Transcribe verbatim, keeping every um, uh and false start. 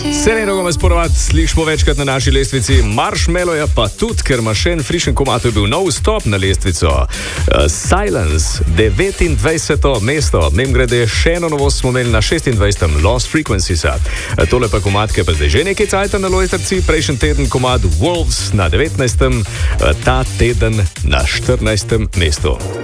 Senero ga sporovat slišimo večkrat na naši lestvici, Marshmallow pa tudi, ker ima še en frišen komad, je bil nov stop na lestvico. Uh, Silence, devetindvajseto mesto, mem grede še eno novost smo imeli na šestindvajsetem Lost Frequencies. Uh, tole pa komad, ki pa zdaj že nekaj cajta na lojtrci, prejšnji teden komad Wolves na devetnajstem, uh, ta teden na štirinajstem mestu.